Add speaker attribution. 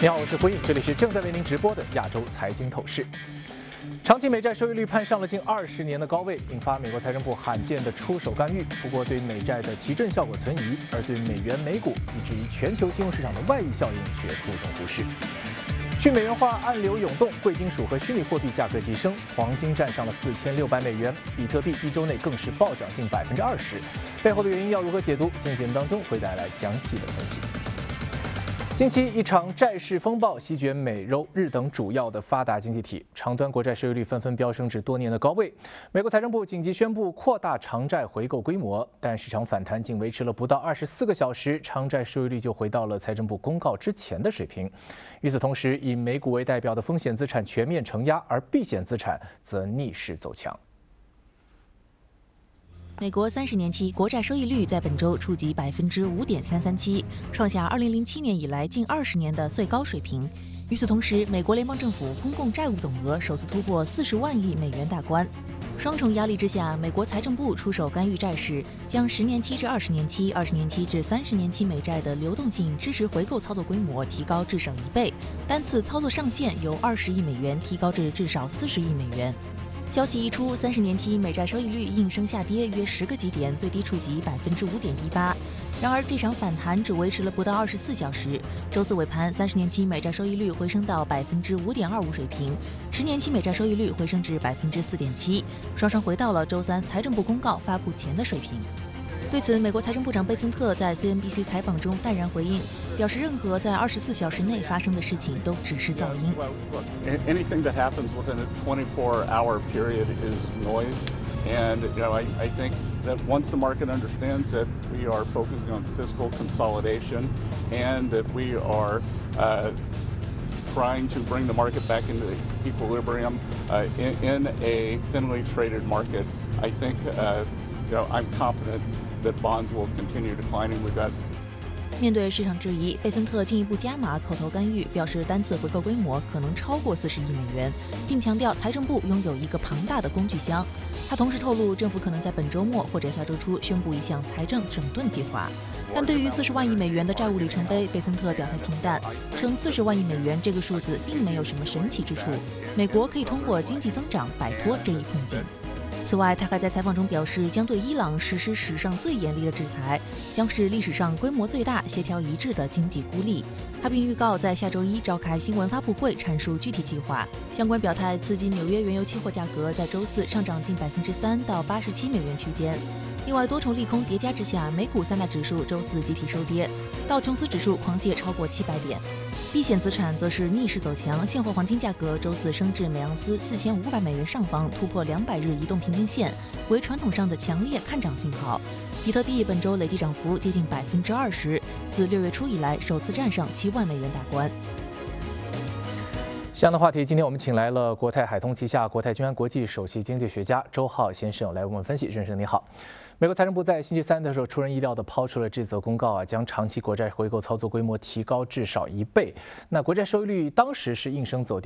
Speaker 1: 你好，我是辉映，这里是正在为您直播的亚洲财经透视。长期美债收益率攀上了近20年的高位，引发美国财政部罕见的出手干预。不过，对美债的提振效果存疑，而对美元、美股以至于全球金融市场的外溢效应却突重忽视。去美元化暗流涌动，贵金属和虚拟货币价格急升，黄金站上了4600美元，比特币一周内更是暴涨近20%。背后的原因要如何解读？今天节目当中会带来详细的分析。近期，一场债市风暴席卷美、日等主要的发达经济体，长端国债收益率纷纷飙升至多年的高位。美国财政部紧急宣布扩大长债回购规模，但市场反弹仅维持了不到24个小时，长债收益率就回到了财政部公告之前的水平。与此同时，以美股为代表的风险资产全面承压，而避险资产则逆势走强。
Speaker 2: 美国30年期国债收益率在本周触及5.337%，创下2007年以来近20年的最高水平。与此同时，美国联邦政府公共债务总额首次突破40万亿美元大关。双重压力之下，美国财政部出手干预债市，将10年期至20年期、20年期至30年期美债的流动性支持回购操作规模提高至少1倍，单次操作上限由20亿美元提高至少40亿美元。消息一出，30年期美债收益率应声下跌约10个基点，最低触及5.18%。然而，这场反弹只维持了不到24小时。周四尾盘，30年期美债收益率回升到5.25%水平，10年期美债收益率回升至4.7%，双双回到了周三财政部公告发布前的水平。对此，美国财政部长贝森特在 CNBC 采访中淡然回应，表示任何在24小时内发生的事情都只是噪音。
Speaker 3: Anything that happens within a 24-hour period is noise, and I think that once the market understands that we are focusing on fiscal consolidation and that we are trying to bring the market back into equilibrium in a thinly traded market, I think I'm confident that bonds will continue declining. We've got
Speaker 2: 面对市场质疑，贝森特进一步加码口头干预，表示单次回购规模可能超过40亿美元，并强调财政部拥有一个庞大的工具箱。他同时透露，政府可能在本周末或者下周初宣布一项财政整顿计划。但对于40万亿美元的债务里程碑，贝森特表态平淡，称40万亿美元这个数字并没有什么神奇之处，美国可以通过经济增长摆脱这一困境。此外，他还在采访中表示，将对伊朗实施史上最严厉的制裁，将是历史上规模最大、协调一致的经济孤立。他并预告在下周一召开新闻发布会，阐述具体计划。相关表态刺激纽约原油期货价格在周四上涨近3%到87美元区间。另外，多重利空叠加之下，美股3大指数周四集体收跌，道琼斯指数狂泻超过700点。避险资产则是逆势走强，现货黄金价格周四升至每盎司4500美元上方，突破200日移动平均线，为传统上的强烈看涨信号。比特币本周累计涨幅接近20%，自6月初以来首次站上7万美元大关。
Speaker 1: 这样的话题，今天我们请来了国泰海通旗下国泰君安国际首席经济学家周浩先生来为我们分析。先生你好。美国财政部在星期三的时候出人意料地抛出了这则公告将长期国债回购操作规模提高至少1倍。那国债收益率当时是应声走跌。